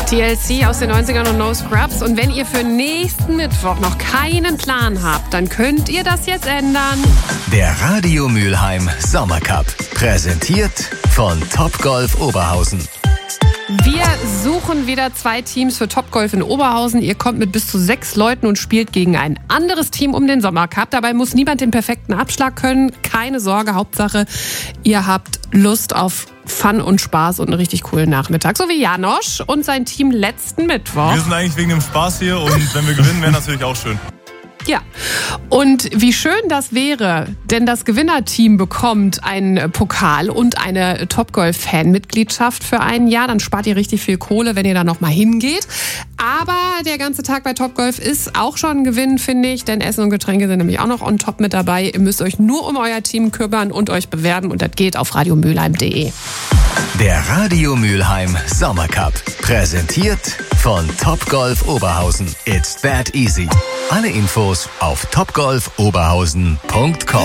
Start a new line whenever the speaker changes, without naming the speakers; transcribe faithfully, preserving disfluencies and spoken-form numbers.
T L C aus den neunzigern und No Scrubs. Und wenn ihr für nächsten Mittwoch noch keinen Plan habt, dann könnt ihr das jetzt ändern.
Der Radio Mülheim Sommercup. Präsentiert von Topgolf Oberhausen.
Wir suchen wieder zwei Teams für Topgolf in Oberhausen. Ihr kommt mit bis zu sechs Leuten und spielt gegen ein anderes Team um den Sommercup. Dabei muss niemand den perfekten Abschlag können. Keine Sorge, Hauptsache, ihr habt Lust auf Fun und Spaß und einen richtig coolen Nachmittag. So wie Janosch und sein Team letzten Mittwoch.
Wir sind eigentlich wegen dem Spaß hier und wenn wir gewinnen, wäre natürlich auch schön.
Ja, und wie schön das wäre, denn das Gewinnerteam bekommt einen Pokal und eine Topgolf-Fan-Mitgliedschaft für ein Jahr. Dann spart ihr richtig viel Kohle, wenn ihr da nochmal hingeht. Aber der ganze Tag bei Topgolf ist auch schon ein Gewinn, finde ich, denn Essen und Getränke sind nämlich auch noch on top mit dabei. Ihr müsst euch nur um euer Team kümmern und euch bewerben und das geht auf radio mülheim punkt de.
Der Radio Mülheim Sommercup. Präsentiert von Topgolf Oberhausen. It's that easy. Alle Infos auf topgolf oberhausen punkt com.